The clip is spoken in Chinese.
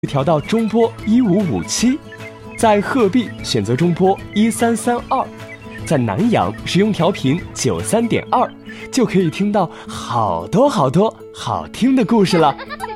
调到中波1557，在鹤壁选择中波1332，在南阳使用调频93.2，就可以听到好多好多好听的故事了。